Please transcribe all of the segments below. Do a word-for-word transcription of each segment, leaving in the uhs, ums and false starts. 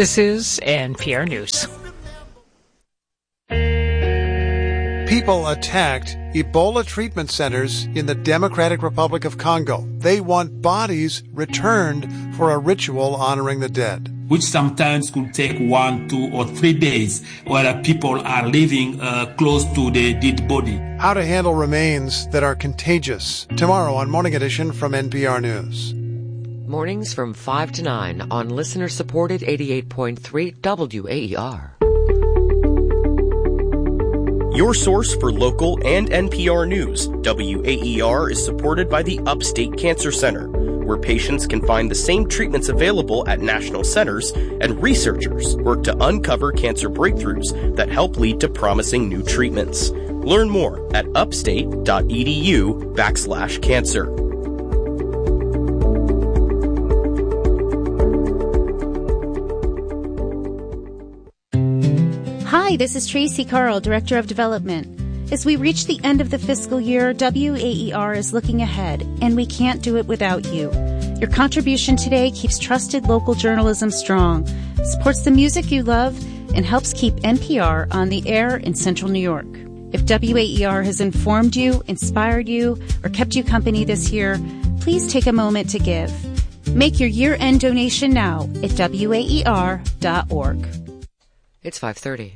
This is N P R News. People attacked Ebola treatment centers in the Democratic Republic of Congo. They want bodies returned for a ritual honoring the dead, which sometimes could take one, two, or three days, where people are living uh, close to the dead body. How to handle remains that are contagious. Tomorrow on Morning Edition from N P R News. Mornings from five to nine on listener-supported eighty-eight point three W A E R. Your source for local and N P R news. W A E R is supported by the Upstate Cancer Center, where patients can find the same treatments available at national centers, and researchers work to uncover cancer breakthroughs that help lead to promising new treatments. Learn more at upstate.edu backslash cancer. Hi, this is Tracy Carl, Director of Development. As we reach the end of the fiscal year, W A E R is looking ahead, and we can't do it without you. Your contribution today keeps trusted local journalism strong, supports the music you love, and helps keep N P R on the air in Central New York. If W A E R has informed you, inspired you, or kept you company this year, please take a moment to give. Make your year-end donation now at W A E R dot org. It's five thirty.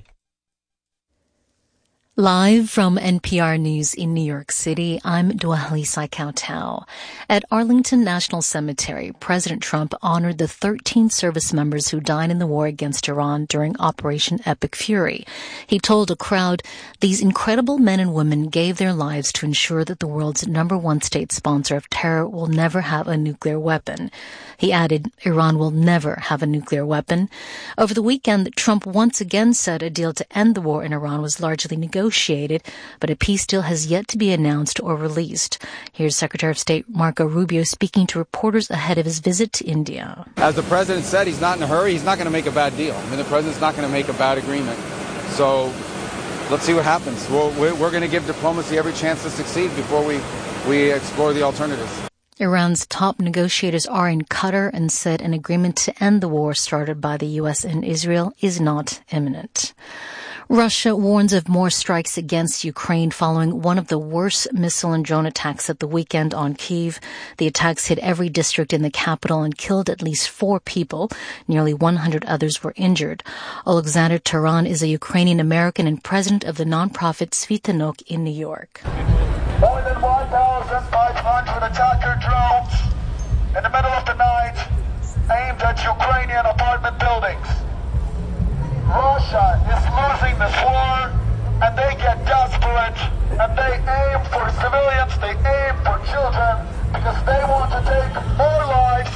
Live from N P R News in New York City, I'm Dwalisa Kautal. At Arlington National Cemetery, President Trump honored the thirteen service members who died in the war against Iran during Operation Epic Fury. He told a crowd, "These incredible men and women gave their lives to ensure that the world's number one state sponsor of terror will never have a nuclear weapon." He added, "Iran will never have a nuclear weapon." Over the weekend, Trump once again said a deal to end the war in Iran was largely negotiated, but a peace deal has yet to be announced or released. Here's Secretary of State Marco Rubio speaking to reporters ahead of his visit to India. As the president said, he's not in a hurry. He's not going to make a bad deal. I mean, the president's not going to make a bad agreement. So let's see what happens. We'll, we're going to give diplomacy every chance to succeed before we, we explore the alternatives. Iran's top negotiators are in Qatar and said an agreement to end the war started by the U S and Israel is not imminent. Russia warns of more strikes against Ukraine following one of the worst missile and drone attacks at the weekend on Kyiv. The attacks hit every district in the capital and killed at least four people. Nearly one hundred others were injured. Alexander Taran is a Ukrainian American and president of the nonprofit Svitanok in New York. More than one thousand five hundred attacker drones in the middle of the night aimed at Ukrainian apartment buildings. Russia is losing this war, and they get desperate, and they aim for civilians, they aim for children, because they want to take more lives.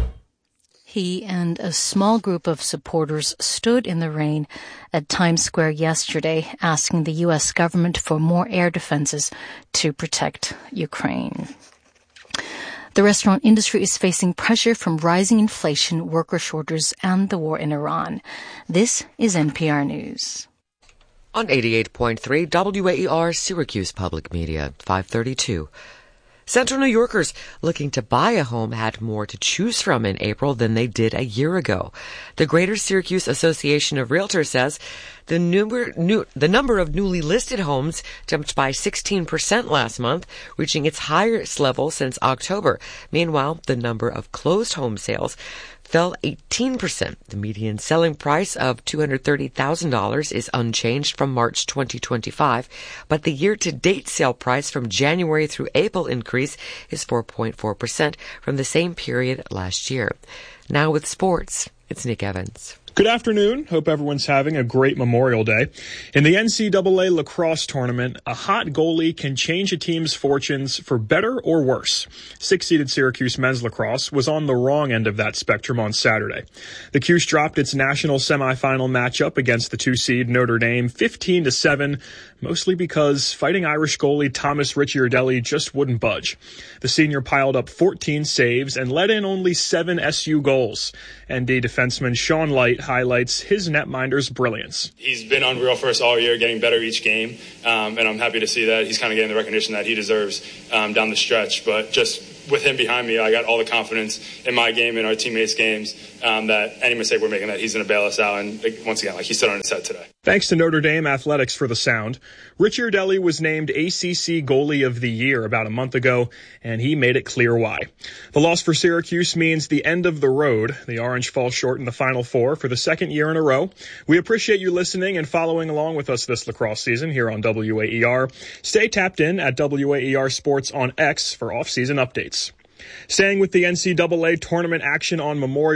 He and a small group of supporters stood in the rain at Times Square yesterday, asking the U S government for more air defenses to protect Ukraine. The restaurant industry is facing pressure from rising inflation, worker shortages, and the war in Iran. This is N P R News. On eighty-eight point three W A E R Syracuse Public Media, five thirty-two. Central New Yorkers looking to buy a home had more to choose from in April than they did a year ago. The Greater Syracuse Association of Realtors says the number, new, the number of newly listed homes jumped by sixteen percent last month, reaching its highest level since October. Meanwhile, the number of closed home sales fell eighteen percent. The median selling price of two hundred thirty thousand dollars is unchanged from March twenty twenty-five, but the year-to-date sale price from January through April increase is four point four percent from the same period last year. Now with sports, it's Nick Evans. Good afternoon. Hope everyone's having a great Memorial Day. In the N C double A lacrosse tournament, a hot goalie can change a team's fortunes for better or worse. Six-seeded Syracuse men's lacrosse was on the wrong end of that spectrum on Saturday. The Cuse dropped its national semifinal matchup against the two-seed Notre Dame fifteen to seven, mostly because Fighting Irish goalie Thomas Ricciardelli just wouldn't budge. The senior piled up fourteen saves and let in only seven S U goals. N D defenseman Sean Light highlights his netminder's brilliance. He's been unreal for us all year, getting better each game, um, and I'm happy to see that. He's kind of getting the recognition that he deserves um, down the stretch, but just with him behind me, I got all the confidence in my game and our teammates' games um, that any mistake we're making, that he's going to bail us out. And like, once again, like he stood on his head today. Thanks to Notre Dame Athletics for the sound. Rich Iardelli was named A C C Goalie of the Year about a month ago, and he made it clear why. The loss for Syracuse means the end of the road. The Orange fall short in the Final Four for the second year in a row. We appreciate you listening and following along with us this lacrosse season here on W A E R. Stay tapped in at W A E R Sports on X for off-season updates. Staying with the N C double A tournament action on Memorial